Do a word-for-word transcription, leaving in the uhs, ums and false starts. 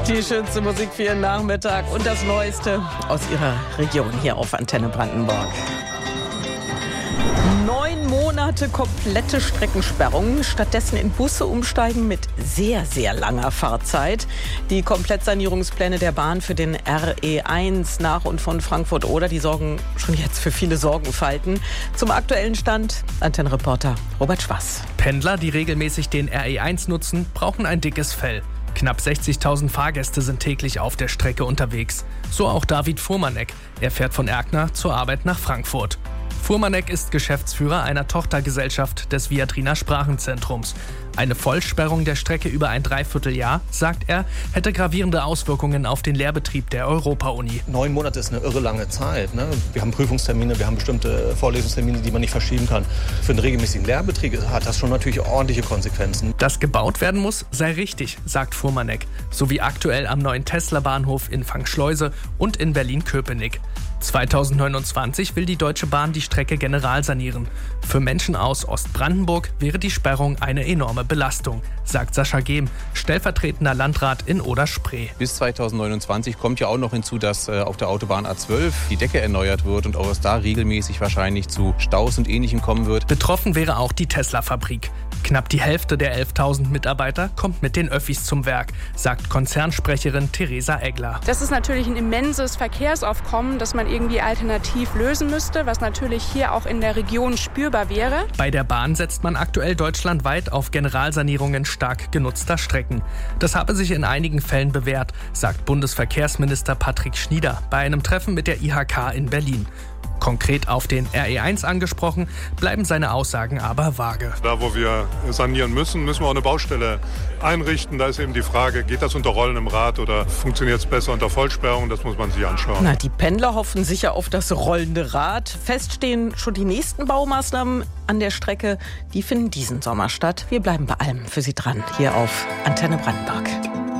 Die schönste Musik für Ihren Nachmittag und das Neueste aus Ihrer Region hier auf Antenne Brandenburg. Neun Monate komplette Streckensperrung, stattdessen in Busse umsteigen mit sehr, sehr langer Fahrzeit. Die Komplettsanierungspläne der Bahn für den R E eins nach und von Frankfurt-Oder, die sorgen schon jetzt für viele Sorgenfalten. Zum aktuellen Stand Antenne-Reporter Robert Schwass. Pendler, die regelmäßig den R E eins nutzen, brauchen ein dickes Fell. Knapp sechzigtausend Fahrgäste sind täglich auf der Strecke unterwegs. So auch David Fuhrmannek. Er fährt von Erkner zur Arbeit nach Frankfurt. Fuhrmannek ist Geschäftsführer einer Tochtergesellschaft des Viadriner Sprachenzentrums. Eine Vollsperrung der Strecke über ein Dreivierteljahr, sagt er, hätte gravierende Auswirkungen auf den Lehrbetrieb der Europa-Uni. Neun Monate ist eine irre lange Zeit. Ne? Wir haben Prüfungstermine, wir haben bestimmte Vorlesungstermine, die man nicht verschieben kann. Für einen regelmäßigen Lehrbetrieb hat das schon natürlich ordentliche Konsequenzen. Dass gebaut werden muss, sei richtig, sagt Fuhrmannek. So wie aktuell am neuen Tesla-Bahnhof in Fangschleuse und in Berlin-Köpenick. zweitausendneunundzwanzig will die Deutsche Bahn die Strecke generalsanieren. Für Menschen aus Ostbrandenburg wäre die Sperrung eine enorme Belastung, sagt Sascha Gehm, stellvertretender Landrat in Oder-Spree. Bis zweitausendneunundzwanzig kommt ja auch noch hinzu, dass äh, auf der Autobahn A zwölf die Decke erneuert wird und auch es da regelmäßig wahrscheinlich zu Staus und Ähnlichem kommen wird. Betroffen wäre auch die Tesla-Fabrik. Knapp die Hälfte der elftausend Mitarbeiter kommt mit den Öffis zum Werk, sagt Konzernsprecherin Theresa Egler. Das ist natürlich ein immenses Verkehrsaufkommen, das man irgendwie alternativ lösen müsste, was natürlich hier auch in der Region spürbar wäre. Bei der Bahn setzt man aktuell deutschlandweit auf Generalsanierungen stark genutzter Strecken. Das habe sich in einigen Fällen bewährt, sagt Bundesverkehrsminister Patrick Schnieder bei einem Treffen mit der I H K in Berlin. Konkret auf den R E eins angesprochen, bleiben seine Aussagen aber vage. Da, wo wir sanieren müssen, müssen wir auch eine Baustelle einrichten. Da ist eben die Frage, geht das unter rollendem Rad oder funktioniert es besser unter Vollsperrung? Das muss man sich anschauen. Na, die Pendler hoffen sicher auf das rollende Rad. Fest stehen schon die nächsten Baumaßnahmen an der Strecke. Die finden diesen Sommer statt. Wir bleiben bei allem für Sie dran, hier auf Antenne Brandenburg.